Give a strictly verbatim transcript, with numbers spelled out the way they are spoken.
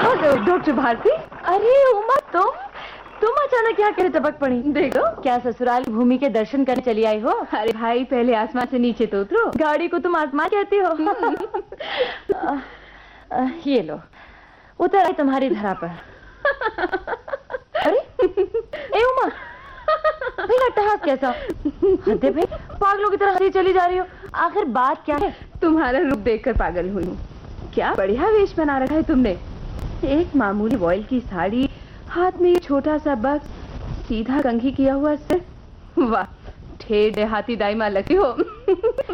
Doctor Bharti, अरे उमा तुम तुम अचानक यहाँ कैसे टपक पड़ी? देखो क्या ससुराल भूमि के दर्शन करने चली आई हो? अरे भाई पहले आसमान से नीचे तो उतरो। गाड़ी को तुम आसमान कहती हो? आ, आ, ये लो, उतर आई तुम्हारी धरा पर। अरे ए उमा, भाई अट्टहास कैसा? हदे भाई, पागलों की तरह हंसी चली जा रही हो। आखिर बात क्या है? तुम्हारा रूप देखकर पागल हुई हूँ। क्या बढ़िया वेश बना रखा है तुमने। एक मामूली वॉयल की साड़ी, हाथ में ये छोटा सा बक्स, सीधा कंघी किया हुआ सिर। वाह, ठेठ देहाती दाइमा लगती हो।